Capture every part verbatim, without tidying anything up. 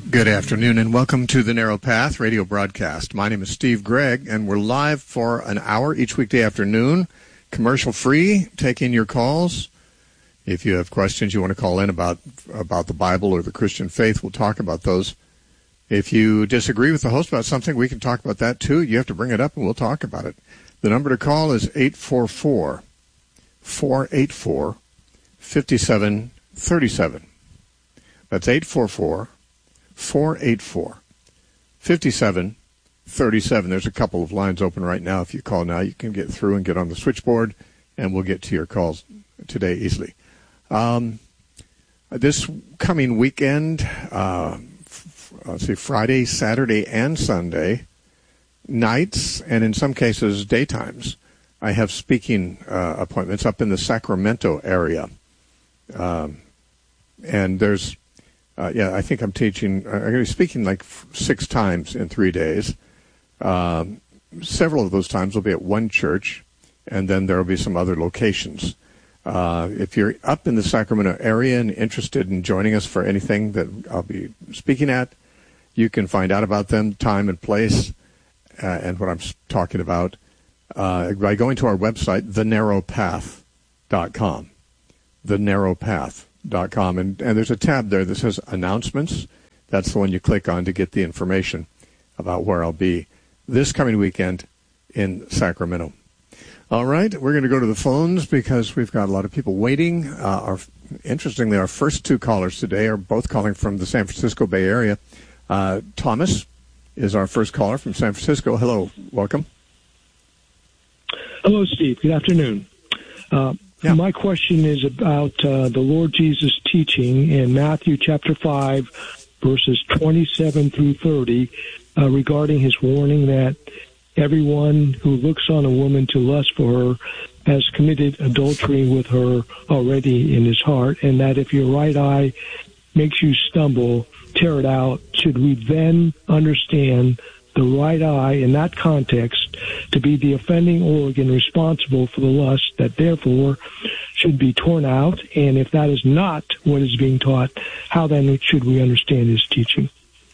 Good afternoon and welcome to the Narrow Path radio broadcast. My name is Steve Gregg and we're live for an hour each weekday afternoon, commercial free, taking your calls. If you have questions you want to call in about about the Bible or the Christian faith, we'll talk about those. If you disagree with the host about something, we can talk about that too. You have to bring it up and we'll talk about it. The number to call is eight four four, four eight four, five seven three seven. That's eight four four, four eight four, five seven three seven. There's a couple of lines open right now. If you call now, you can get through and get on the switchboard, and we'll get to your calls today easily. Um, this coming weekend, uh, f- let's see, Friday, Saturday, and Sunday, nights, and in some cases, daytimes, I have speaking uh, appointments up in the Sacramento area. Um, and there's Uh, yeah, I think I'm teaching, I'm going to be speaking like f- six times in three days. Um, several of those times will be at one church, and then there will be some other locations. Uh, if you're up in the Sacramento area and interested in joining us for anything that I'll be speaking at, you can find out about them, time and place, uh, and what I'm talking about uh, by going to our website, the narrow path dot com. the narrow path dot com, and, and there's a tab there that says announcements. That's the one you click on to get the information about where I'll be this coming weekend in Sacramento. All right, we're going to go to the phones because we've got a lot of people waiting. Uh, our, interestingly, our first two callers today are both calling from the San Francisco Bay Area. Uh, Thomas is our first caller from San Francisco. Hello, welcome. Hello, Steve. Good afternoon. Uh, Yeah. My question is about uh, the Lord Jesus' teaching in Matthew chapter five, verses twenty-seven through thirty, uh, regarding his warning that everyone who looks on a woman to lust for her has committed adultery with her already in his heart, and that if your right eye makes you stumble, tear it out. Should we then understand the right eye in that context to be the offending organ responsible for the lust that therefore should be torn out? And if that is not what is being taught, how then should we understand his teaching?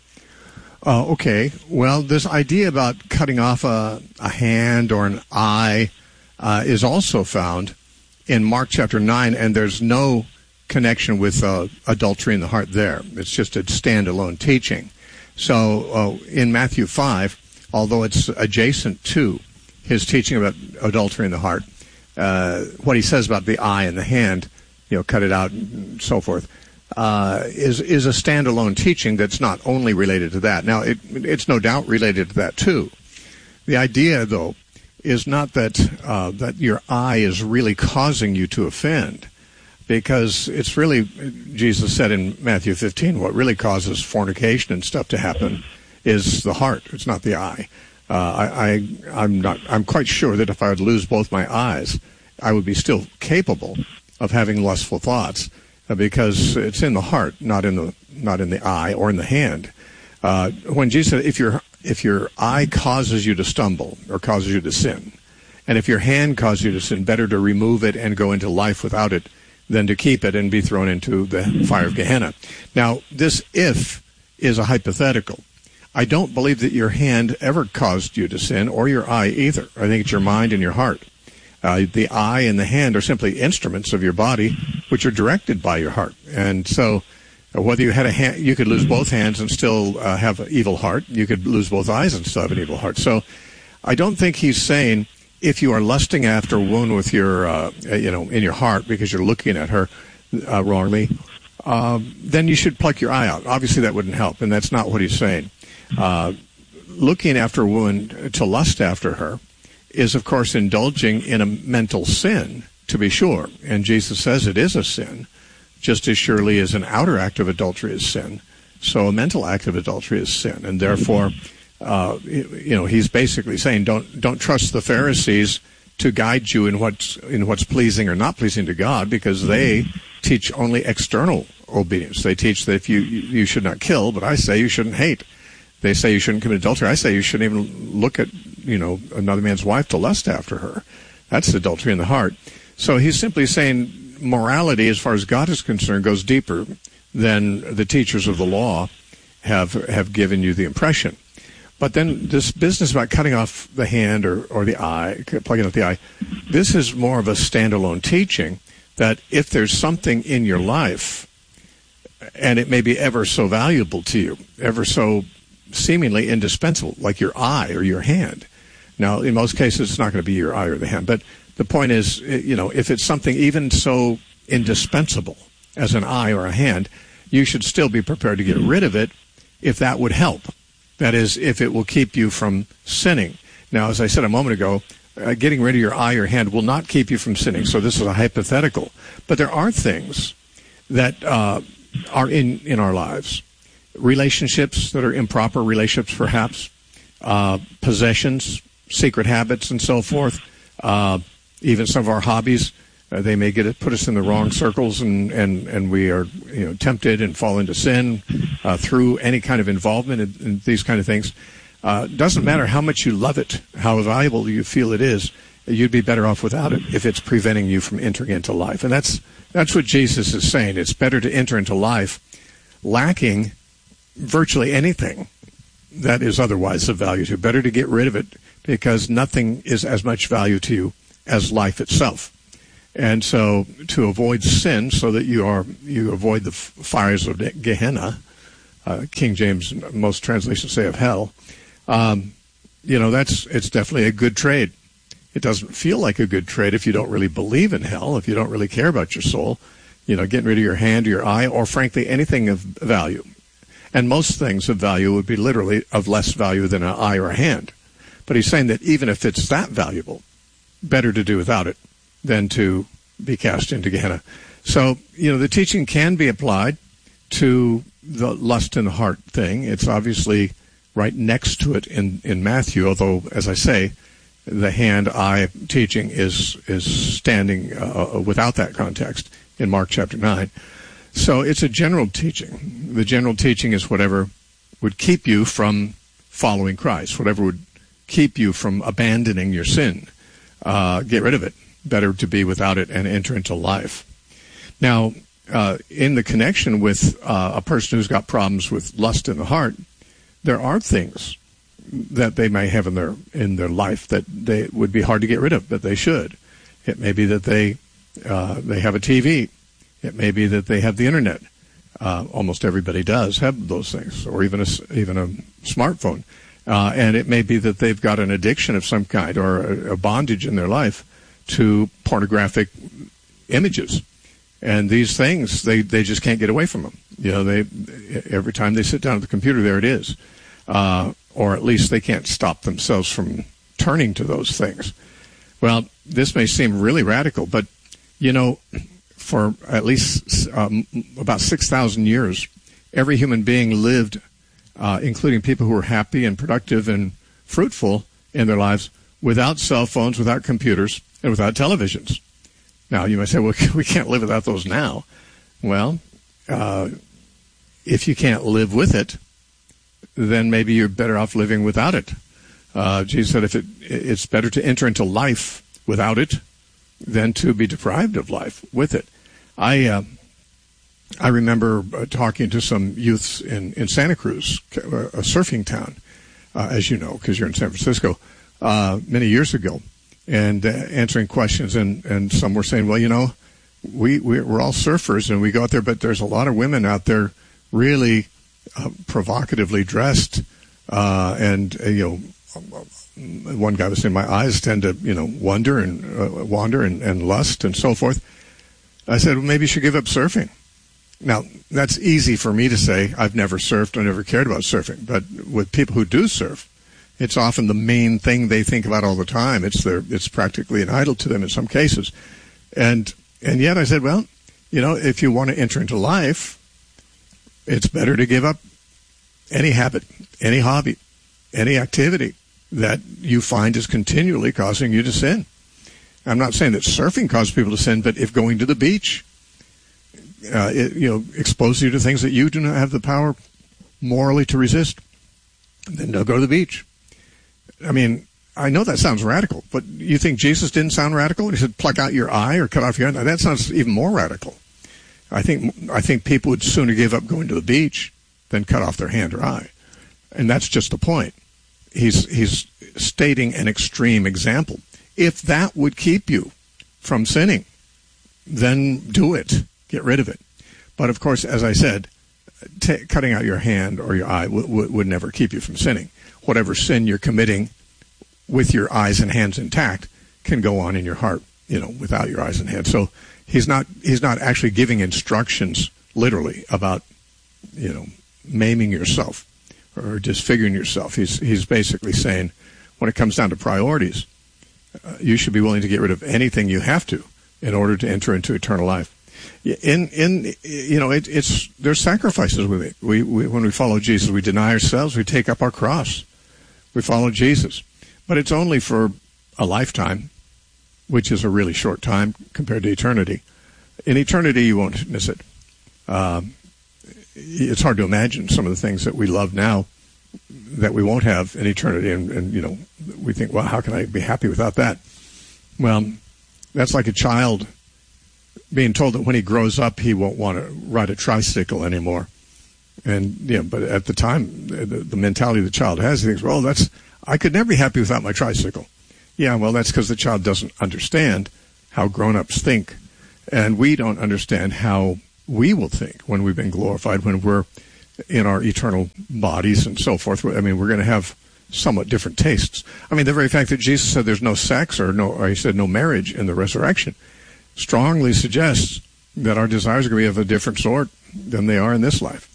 Uh, okay. Well, this idea about cutting off a, a hand or an eye uh, is also found in Mark chapter nine, and there's no connection with uh, adultery in the heart there. It's just a standalone teaching. So uh, in Matthew five, although it's adjacent to his teaching about adultery in the heart, uh, what he says about the eye and the hand, you know, cut it out and so forth, uh, is is a standalone teaching that's not only related to that. Now, it, it's no doubt related to that too. The idea, though, is not that uh, that your eye is really causing you to offend. Because it's really, Jesus said in Matthew fifteen, what really causes fornication and stuff to happen is the heart. It's not the eye. Uh, I, I, I'm not. I'm quite sure that if I would lose both my eyes, I would be still capable of having lustful thoughts, uh, because it's in the heart, not in the not in the eye or in the hand. Uh, when Jesus said, if your if your eye causes you to stumble or causes you to sin, and if your hand causes you to sin, better to remove it and go into life without it than to keep it and be thrown into the fire of Gehenna. Now, this if is a hypothetical. I don't believe that your hand ever caused you to sin, or your eye either. I think it's your mind and your heart. Uh, the eye and the hand are simply instruments of your body, which are directed by your heart. And so, uh, whether you had a hand, you could lose both hands and still uh, have an evil heart. You could lose both eyes and still have an evil heart. So, I don't think he's saying, if you are lusting after a woman with your, uh, you know, in your heart because you're looking at her uh, wrongly, uh, then you should pluck your eye out. Obviously, that wouldn't help, and that's not what he's saying. Uh, looking after a woman to lust after her is, of course, indulging in a mental sin, to be sure. And Jesus says it is a sin, just as surely as an outer act of adultery is sin. So a mental act of adultery is sin, and therefore, Uh, you know, he's basically saying don't don't trust the Pharisees to guide you in what's in what's pleasing or not pleasing to God, because they teach only external obedience. They teach that if you you should not kill, but I say you shouldn't hate. They say you shouldn't commit adultery. I say you shouldn't even look at, you know, another man's wife to lust after her. That's adultery in the heart. So he's simply saying morality, as far as God is concerned, goes deeper than the teachers of the law. have have given you the impression. But then this business about cutting off the hand or, or the eye, plugging out the eye, this is more of a standalone teaching that if there's something in your life, and it may be ever so valuable to you, ever so seemingly indispensable, like your eye or your hand. Now, in most cases, it's not going to be your eye or the hand. But the point is, you know, if it's something even so indispensable as an eye or a hand, you should still be prepared to get rid of it if that would help. That is, if it will keep you from sinning. Now, as I said a moment ago, uh, getting rid of your eye or hand will not keep you from sinning. So this is a hypothetical. But there are things that uh, are in, in our lives. Relationships that are improper relationships, perhaps. Uh, possessions, secret habits, and so forth. Uh, even some of our hobbies. Uh, they may get it, put us in the wrong circles, and, and, and we are you know tempted and fall into sin uh, through any kind of involvement in, in these kind of things. Uh, doesn't matter how much you love it, how valuable you feel it is, you'd be better off without it if it's preventing you from entering into life. And that's that's what Jesus is saying. It's better to enter into life lacking virtually anything that is otherwise of value to you. Better to get rid of it because nothing is as much value to you as life itself. And so to avoid sin, so that you are you avoid the f- fires of Gehenna, uh, King James, most translations say of hell, um, you know, that's it's definitely a good trade. It doesn't feel like a good trade if you don't really believe in hell, if you don't really care about your soul, you know, getting rid of your hand or your eye, or frankly, anything of value. And most things of value would be literally of less value than an eye or a hand. But he's saying that even if it's that valuable, better to do without it than to be cast into Gehenna. So, you know, the teaching can be applied to the lust in the heart thing. It's obviously right next to it in, in Matthew, although, as I say, the hand-eye teaching is is standing uh, without that context in Mark chapter nine. So it's a general teaching. The general teaching is whatever would keep you from following Christ, whatever would keep you from abandoning your sin. Uh, get rid of it. Better to be without it and enter into life. Now, uh, in the connection with uh, a person who's got problems with lust in the heart, there are things that they may have in their in their life that they would be hard to get rid of, but they should. It may be that they uh, they have a T V. It may be that they have the internet. Uh, almost everybody does have those things, or even a even a smartphone. Uh, and it may be that they've got an addiction of some kind or a, a bondage in their life to pornographic images. And these things, they, they just can't get away from them. You know, they every time they sit down at the computer, there it is. Uh, or at least they can't stop themselves from turning to those things. Well, this may seem really radical, but, you know, for at least um, about six thousand years, every human being lived, uh, including people who were happy and productive and fruitful in their lives, without cell phones, without computers, and without televisions. Now, you might say, well, we can't live without those now. Well, uh, if you can't live with it, then maybe you're better off living without it. Uh, Jesus said if it, it's better to enter into life without it than to be deprived of life with it. I uh, I remember uh, talking to some youths in, in Santa Cruz, a surfing town, uh, as you know, because you're in San Francisco, uh, many years ago, and uh, answering questions, and, and some were saying, well, you know, we, we're all surfers, and we go out there, but there's a lot of women out there really uh, provocatively dressed, uh, and, uh, you know, one guy was saying, my eyes tend to, you know, wander and uh, wander and, and lust and so forth. I said, well, maybe you should give up surfing. Now, that's easy for me to say. I've never surfed. I never cared about surfing. But with people who do surf, it's often the main thing they think about all the time. It's their, it's practically an idol to them in some cases. And, and yet I said, well, you know, if you want to enter into life, it's better to give up any habit, any hobby, any activity that you find is continually causing you to sin. I'm not saying that surfing causes people to sin, but if going to the beach, uh, it, you know, exposes you to things that you do not have the power morally to resist, then don't go to the beach. I mean, I know that sounds radical, but you think Jesus didn't sound radical? He said, pluck out your eye or cut off your hand. Now, that sounds even more radical. I think I think people would sooner give up going to the beach than cut off their hand or eye. And that's just the point. He's, he's stating an extreme example. If that would keep you from sinning, then do it. Get rid of it. But of course, as I said, t- cutting out your hand or your eye w- w- would never keep you from sinning. Whatever sin you're committing with your eyes and hands intact can go on in your heart, you know, without your eyes and hands. So he's not he's not actually giving instructions literally about, you know, maiming yourself or disfiguring yourself. He's he's basically saying, when it comes down to priorities, uh, you should be willing to get rid of anything you have to in order to enter into eternal life. In in you know, it, it's there's sacrifices with it. We, we when we follow Jesus, we deny ourselves, we take up our cross, we follow Jesus, but it's only for a lifetime, which is a really short time compared to eternity. In eternity, you won't miss it. Um, it's hard to imagine some of the things that we love now that we won't have in eternity. And, and, you know, we think, well, how can I be happy without that? Well, that's like a child being told that when he grows up, he won't want to ride a tricycle anymore. And, yeah, but at the time, the, the mentality the child has, he thinks, well, that's, I could never be happy without my tricycle. Yeah, well, that's because the child doesn't understand how grown-ups think. And we don't understand how we will think when we've been glorified, when we're in our eternal bodies and so forth. I mean, we're going to have somewhat different tastes. I mean, the very fact that Jesus said there's no sex or no, or he said no marriage in the resurrection strongly suggests that our desires are going to be of a different sort than they are in this life.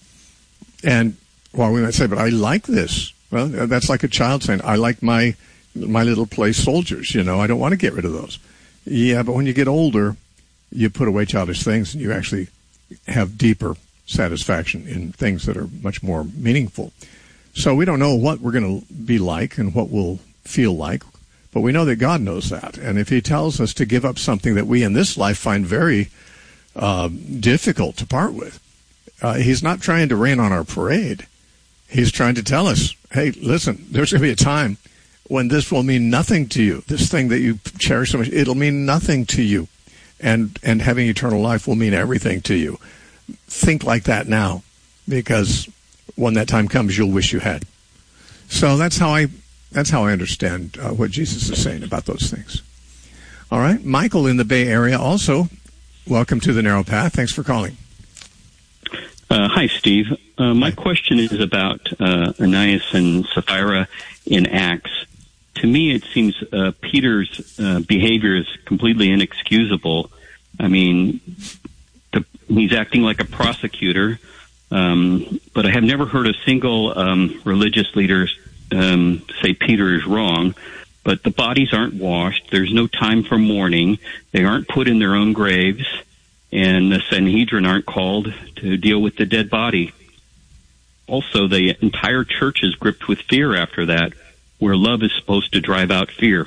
And while we might say, but I like this, well, that's like a child saying, I like my my little play soldiers, you know, I don't want to get rid of those. Yeah, but when you get older, you put away childish things and you actually have deeper satisfaction in things that are much more meaningful. So we don't know what we're going to be like and what we'll feel like, but we know that God knows that. And if he tells us to give up something that we in this life find very uh, difficult to part with, uh, he's not trying to rain on our parade. He's trying to tell us, hey, listen, there's going to be a time when this will mean nothing to you. This thing that you cherish so much, it'll mean nothing to you. And and having eternal life will mean everything to you. Think like that now, because when that time comes, you'll wish you had. So that's how I that's how I understand uh, what Jesus is saying about those things. All right, Michael in the Bay Area also, welcome to the Narrow Path. Thanks for calling. Uh, hi, Steve. Uh, my question is about uh, Ananias and Sapphira in Acts. To me, it seems uh, Peter's uh, behavior is completely inexcusable. I mean, the, he's acting like a prosecutor, um, but I have never heard a single um, religious leader um, say Peter is wrong. But the bodies aren't washed. There's no time for mourning. They aren't put in their own graves. And the Sanhedrin aren't called to deal with the dead body. Also, the entire church is gripped with fear after that, where love is supposed to drive out fear.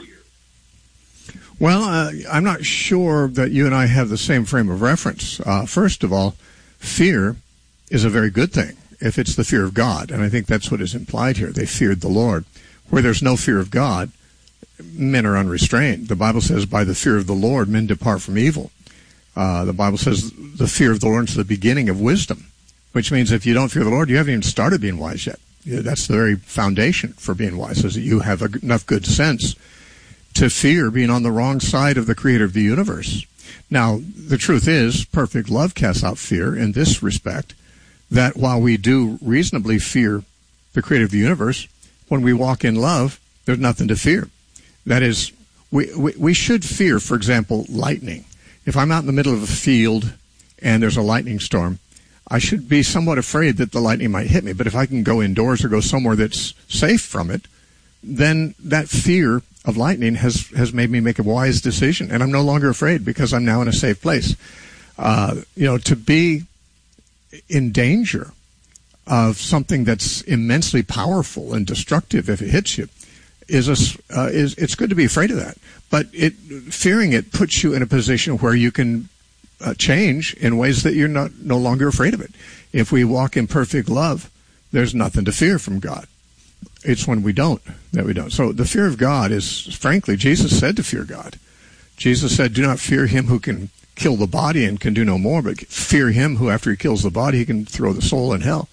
Well, uh, I'm not sure that you and I have the same frame of reference. Uh, first of all, fear is a very good thing if it's the fear of God, and I think that's what is implied here. They feared the Lord. Where there's no fear of God, men are unrestrained. The Bible says, by the fear of the Lord, men depart from evil. Uh, the Bible says the fear of the Lord is the beginning of wisdom, which means if you don't fear the Lord, you haven't even started being wise yet. That's the very foundation for being wise, is that you have enough good sense to fear being on the wrong side of the creator of the universe. Now, the truth is, perfect love casts out fear in this respect, that while we do reasonably fear the creator of the universe, when we walk in love, there's nothing to fear. That is, we, we, we should fear, for example, lightning. If I'm out in the middle of a field and there's a lightning storm, I should be somewhat afraid that the lightning might hit me. But if I can go indoors or go somewhere that's safe from it, then that fear of lightning has, has made me make a wise decision. And I'm no longer afraid because I'm now in a safe place. Uh, you know, to be in danger of something that's immensely powerful and destructive if it hits you is a, uh, is it's good to be afraid of that. But it fearing it puts you in a position where you can Uh, change in ways that you're not no longer afraid of it. If we walk in perfect love, there's nothing to fear from God. It's when we don't that we don't. So the fear of God is, frankly, Jesus said to fear God. Jesus said, do not fear him who can kill the body and can do no more, but fear him who, after he kills the body, he can throw the soul in hell.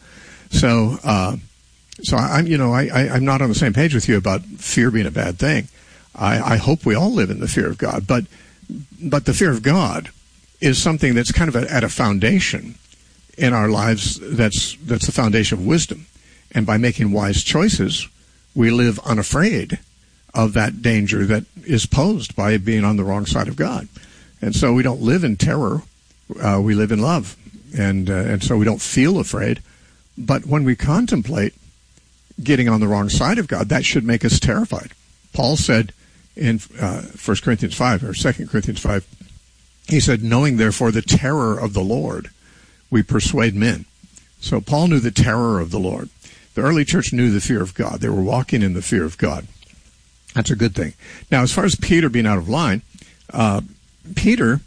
So, uh, so I'm, you know, I, I, I'm not on the same page with you about fear being a bad thing. I, I hope we all live in the fear of God, but, but the fear of God is something that's kind of a, at a foundation in our lives. That's, that's the foundation of wisdom. And by making wise choices, we live unafraid of that danger that is posed by being on the wrong side of God. And so we don't live in terror. Uh, we live in love. And, uh, and so we don't feel afraid. But when we contemplate getting on the wrong side of God, that should make us terrified. Paul said in uh, First Corinthians five, or Second Corinthians five, he said, knowing therefore the terror of the Lord, we persuade men. So Paul knew the terror of the Lord. The early church knew the fear of God. They were walking in the fear of God. That's a good thing. Now, as far as Peter being out of line, uh, Peter,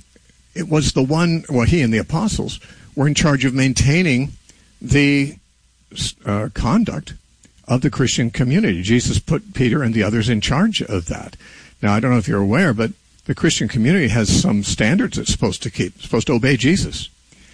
it was the one, well, he and the apostles were in charge of maintaining the uh, conduct of the Christian community. Jesus put Peter and the others in charge of that. Now, I don't know if you're aware, but the Christian community has some standards it's supposed to keep. It's supposed to obey Jesus.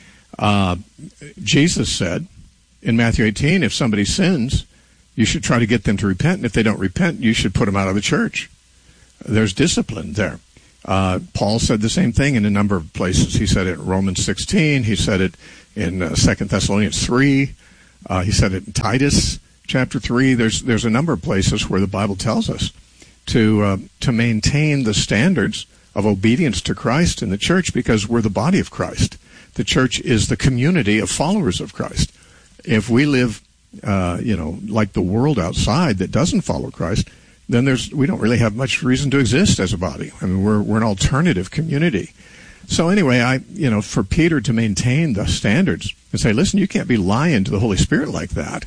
Uh, Jesus said in Matthew eighteen, if somebody sins, you should try to get them to repent. And if they don't repent, you should put them out of the church. There's discipline there. Uh, Paul said the same thing in a number of places. He said it in Romans sixteen. He said it in uh, Second Thessalonians three. Uh, he said it in Titus chapter three. There's there's a number of places where the Bible tells us to uh, to maintain the standards of obedience to Christ in the church, because we're the body of Christ. The church is the community of followers of Christ. If we live, uh, you know, like the world outside that doesn't follow Christ, then there's we don't really have much reason to exist as a body. I mean, we're we're an alternative community. So anyway, I you know, for Peter to maintain the standards and say, listen, you can't be lying to the Holy Spirit like that.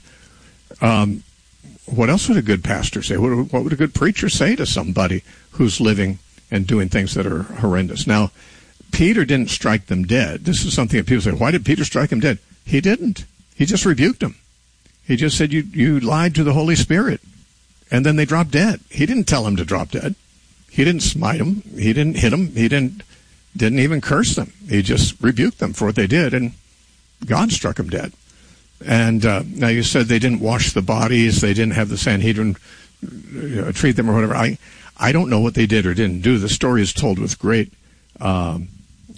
Um, what else would a good pastor say? What, what would a good preacher say to somebody who's living and doing things that are horrendous? Now, Peter didn't strike them dead. This is something that people say, why did Peter strike them dead? He didn't. He just rebuked them. He just said, you, you lied to the Holy Spirit. And then they dropped dead. He didn't tell them to drop dead. He didn't smite them. He didn't hit them. He didn't, didn't even curse them. He just rebuked them for what they did, and God struck them dead. And uh, now you said they didn't wash the bodies. They didn't have the Sanhedrin uh, treat them or whatever. I, I don't know what they did or didn't do. The story is told with great, um,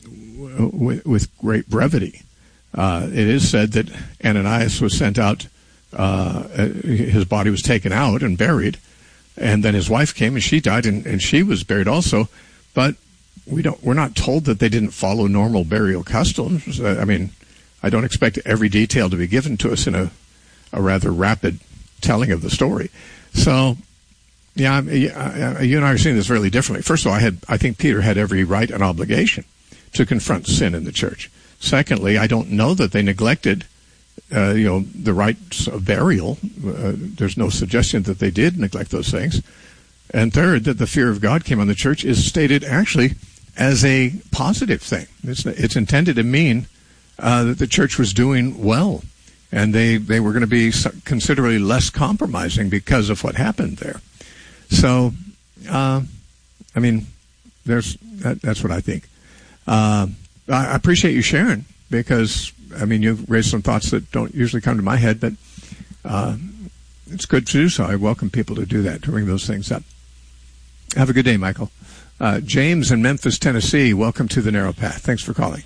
with, with great brevity. Uh, it is said that Ananias was sent out. Uh, his body was taken out and buried, and then his wife came and she died, and, and she was buried also. But we don't. We're not told that they didn't follow normal burial customs. I mean, I don't expect every detail to be given to us in a, a rather rapid telling of the story. So, yeah, you and I are seeing this really differently. First of all, I had I think Peter had every right and obligation to confront sin in the church. Secondly, I don't know that they neglected, uh, you know, the rites of burial. Uh, there's no suggestion that they did neglect those things. And third, that the fear of God came on the church is stated actually as a positive thing. It's, it's intended to mean uh, that the church was doing well, and they, they were going to be considerably less compromising because of what happened there. So, uh, I mean, there's that, that's what I think. Uh, I appreciate you sharing, because, I mean, you've raised some thoughts that don't usually come to my head, but uh, it's good to do so. I welcome people to do that, to bring those things up. Have a good day, Michael. Uh, James in Memphis, Tennessee, welcome to the Narrow Path. Thanks for calling.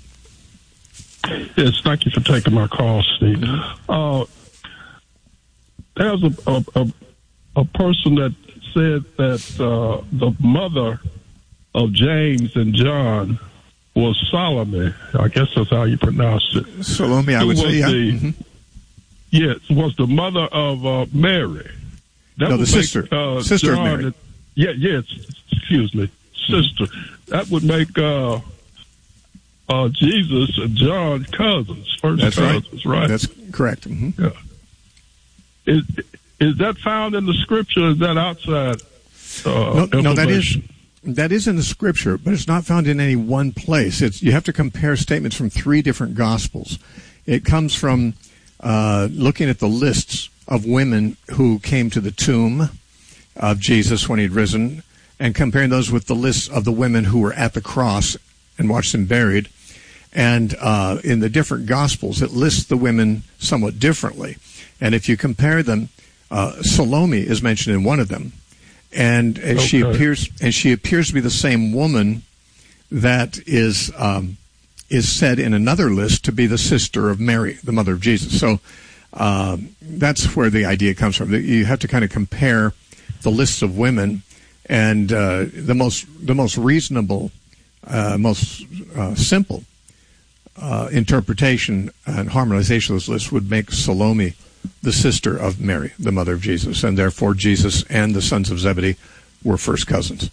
Yes, thank you for taking my call, Steve. Mm-hmm. Uh, there's a, a, a, a person that said that uh, the mother of James and John was Salome. I guess that's how you pronounce it. Salome, I would say, yeah. The, mm-hmm. Yes, was the mother of uh, Mary. That no, the sister. Make, uh, sister John, of Mary. Yeah, yes, excuse me, sister. Mm-hmm. That would make uh, uh, Jesus and John cousins, first that's cousins, right. right? That's correct. Mm-hmm. Yeah. Is, is that found in the scripture, or is that outside uh, no, no, that is... That is in the scripture, but it's not found in any one place. It's, you have to compare statements from three different gospels. It comes from uh, looking at the lists of women who came to the tomb of Jesus when he'd risen, and comparing those with the lists of the women who were at the cross and watched him buried. And uh, in the different Gospels, it lists the women somewhat differently. And if you compare them, uh, Salome is mentioned in one of them, and, and okay. she appears and she appears to be the same woman that is um, is said in another list to be the sister of Mary, the mother of Jesus. So uh, that's where the idea comes from. You have to kind of compare the lists of women, and uh, the most the most reasonable, uh, most uh, simple uh, interpretation and harmonization of those lists would make Salome the sister of Mary, the mother of Jesus, and therefore Jesus and the sons of Zebedee were first cousins.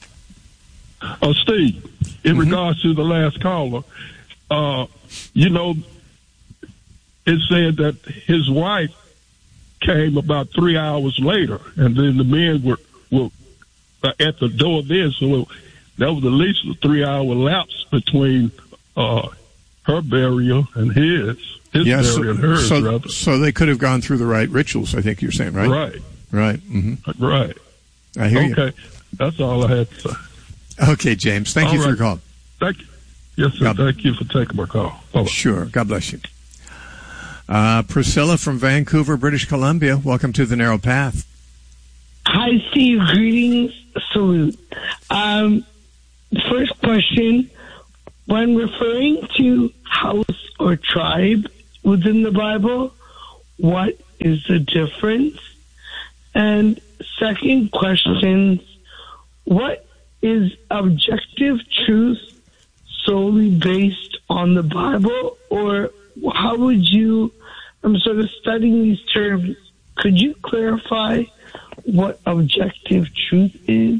Oh, Steve, in mm-hmm. regards to the last caller, uh, you know, it said that his wife came about three hours later, and then the men were, were at the door then, so that was at least a three-hour lapse between uh, her burial and his. His yes, burial and hers, so, rather. So they could have gone through the right rituals, I think you're saying, right? Right. Right. Mm-hmm. Right. I hear okay. you. Okay. That's all I had to say. Okay, James. Thank all you right. for your call. Thank you. Yes, sir. God. Thank you for taking my call. Bye-bye. Sure. God bless you. Uh, Priscilla from Vancouver, British Columbia. Welcome to The Narrow Path. Hi, Steve. Greetings. Salute. Um, first question. When referring to house or tribe within the Bible, what is the difference? And second question, what is objective truth solely based on the Bible? Or how would you, I'm sort of studying these terms, could you clarify what objective truth is?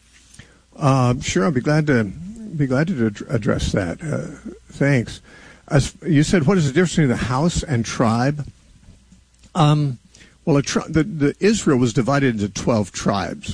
Uh, sure, I'll be glad to be glad to address that. Uh, thanks. As you said, what is the difference between the house and tribe? Um, well, a tri- the, the Israel was divided into twelve tribes.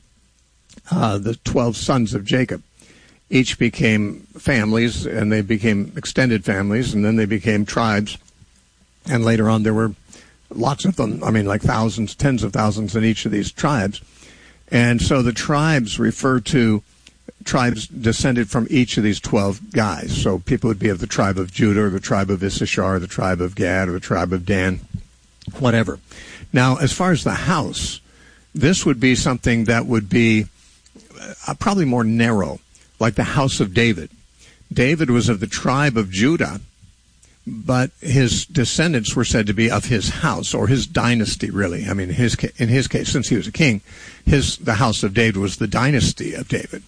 Uh, the twelve sons of Jacob. Each became families, and they became extended families, and then they became tribes. And later on, there were lots of them. I mean, like thousands, tens of thousands in each of these tribes. And so the tribes refer to tribes descended from each of these twelve guys. So people would be of the tribe of Judah, or the tribe of Issachar, or the tribe of Gad, or the tribe of Dan, whatever. Now, as far as the house, this would be something that would be uh, probably more narrow, like the house of David. David was of the tribe of Judah, but his descendants were said to be of his house, or his dynasty, really. I mean, his in his case, since he was a king, his the house of David was the dynasty of David.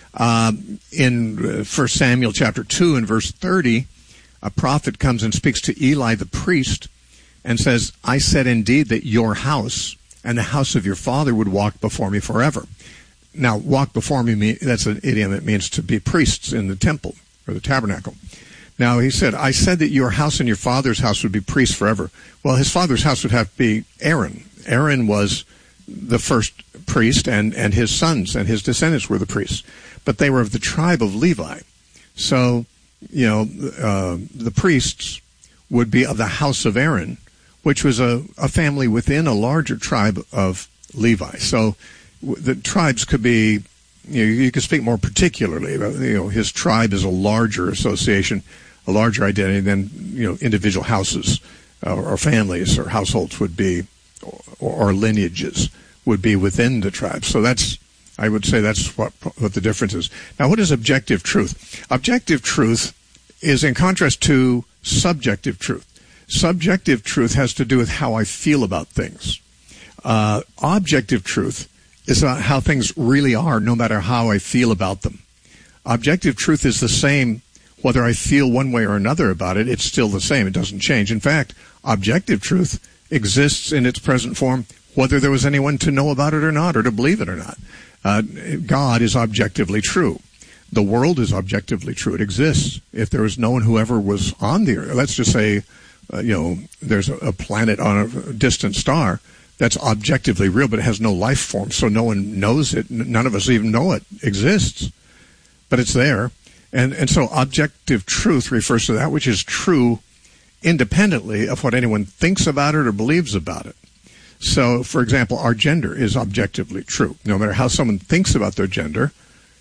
Um, in First Samuel chapter two and verse thirty, a prophet comes and speaks to Eli the priest and says, I said indeed that your house and the house of your father would walk before me forever. Now, walk before me, that's an idiom. It means to be priests in the temple or the tabernacle. Now, he said, I said that your house and your father's house would be priests forever. Well, his father's house would have to be Aaron. Aaron was the first priest, and, and his sons and his descendants were the priests. But they were of the tribe of Levi. So, you know, uh, the priests would be of the house of Aaron, which was a, a family within a larger tribe of Levi. So the tribes could be, you know, you could speak more particularly about, you know, his tribe is a larger association, a larger identity than, you know, individual houses uh, or families or households would be, or, or lineages would be within the tribe. So that's, I would say that's what what the difference is. Now, what is objective truth? Objective truth is in contrast to subjective truth. Subjective truth has to do with how I feel about things. Uh, objective truth is about how things really are, no matter how I feel about them. Objective truth is the same whether I feel one way or another about it. It's still the same. It doesn't change. In fact, objective truth exists in its present form whether there was anyone to know about it or not, or to believe it or not. Uh, God is objectively true. The world is objectively true. It exists. If there was no one who ever was on the earth, let's just say, uh, you know, there's a, a planet on a distant star that's objectively real, but it has no life form, so no one knows it. None of us even know it exists, but it's there. And and so objective truth refers to that which is true independently of what anyone thinks about it or believes about it. So, for example, our gender is objectively true. No matter how someone thinks about their gender,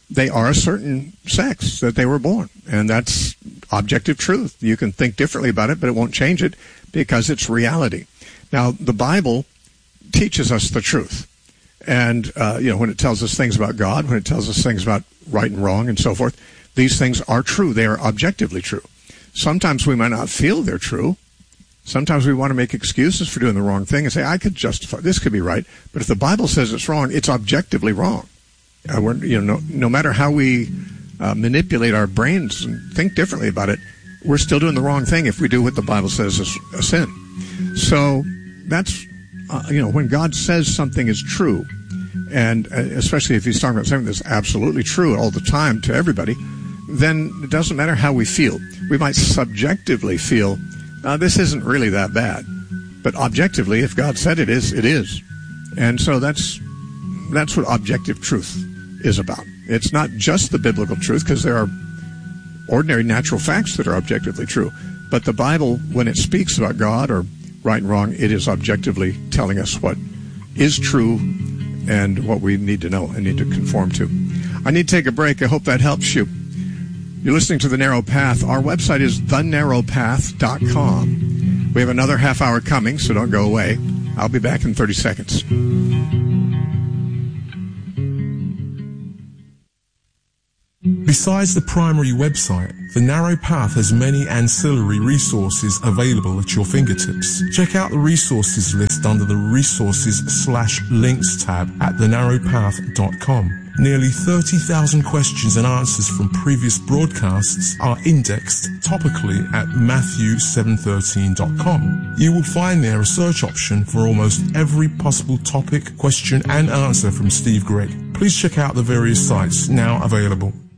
they are a certain sex that they were born, and that's objective truth. You can think differently about it, but it won't change it because it's reality. Now, the Bible teaches us the truth. And, uh, you know, when it tells us things about God, when it tells us things about right and wrong and so forth, these things are true. They are objectively true. Sometimes we might not feel they're true. Sometimes we want to make excuses for doing the wrong thing and say, I could justify, this could be right. But if the Bible says it's wrong, it's objectively wrong. Uh, we're, you know, no, no matter how we uh, manipulate our brains and think differently about it, we're still doing the wrong thing if we do what the Bible says is a sin. So that's, uh, you know, when God says something is true, and uh, especially if he's talking about something that's absolutely true all the time to everybody, then it doesn't matter how we feel. We might subjectively feel, uh, this isn't really that bad. But objectively, if God said it is, it is. And so that's that's what objective truth is about. It's not just the biblical truth, because there are ordinary natural facts that are objectively true. But the Bible, when it speaks about God or right and wrong, it is objectively telling us what is true and what we need to know and need to conform to. I need to take a break. I hope that helps you. You're listening to The Narrow Path. Our website is the narrow path dot com. We have another half hour coming, so don't go away. I'll be back in thirty seconds. Besides the primary website, The Narrow Path has many ancillary resources available at your fingertips. Check out the resources list under the Resources slash Links tab at the narrow path dot com. Nearly thirty thousand questions and answers from previous broadcasts are indexed topically at Matthew seven thirteen dot com. You will find there a search option for almost every possible topic, question, and answer from Steve Gregg. Please check out the various sites now available.